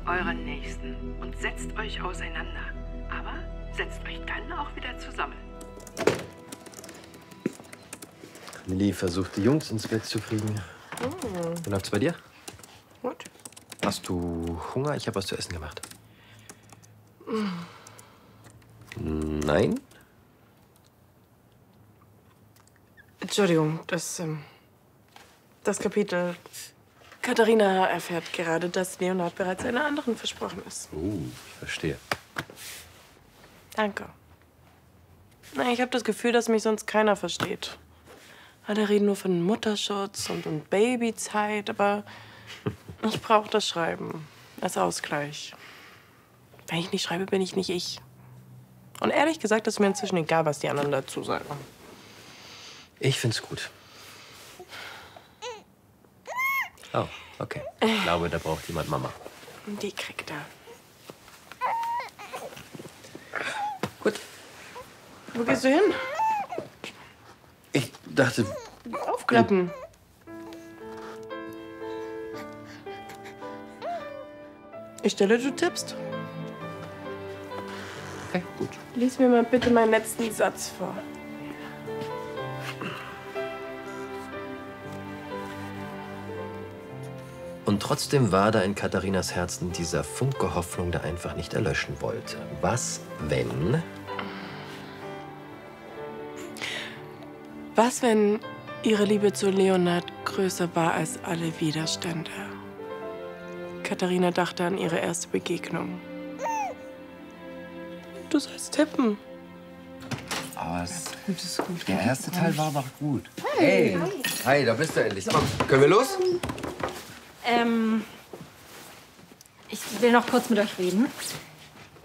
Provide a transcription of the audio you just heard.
euren Nächsten und setzt euch auseinander. Aber setzt euch dann auch wieder zusammen. Lilly versucht, die Jungs ins Bett zu kriegen. Wie läuft's bei dir? Gut. Hast du Hunger? Ich habe was zu essen gemacht. Nein? Entschuldigung, das Kapitel. Katharina erfährt gerade, dass Leonard bereits einer anderen versprochen ist. Ich verstehe. Danke. Na, ich habe das Gefühl, dass mich sonst keiner versteht. Alle reden nur von Mutterschutz und Babyzeit, aber ich brauche das Schreiben als Ausgleich. Wenn ich nicht schreibe, bin ich nicht ich. Und ehrlich gesagt ist mir inzwischen egal, was die anderen dazu sagen. Ich find's gut. Oh, okay. Ich glaube, da braucht jemand Mama. Die kriegt er. Gut. Wo gehst du hin? Ich dachte, Aufklappen. Ich stelle, du tippst. okay, gut. Lies mir mal bitte meinen letzten Satz vor. Und trotzdem war da in Katharinas Herzen dieser Funke Hoffnung, der einfach nicht erlöschen wollte. Was, wenn? Was, wenn ihre Liebe zu Leonard größer war als alle Widerstände? Katharina dachte an ihre erste Begegnung. Du sollst tippen. Aber der erste Teil war aber gut. Hey! Hi, da bist du endlich. Komm, können wir los? Ich will noch kurz mit euch reden.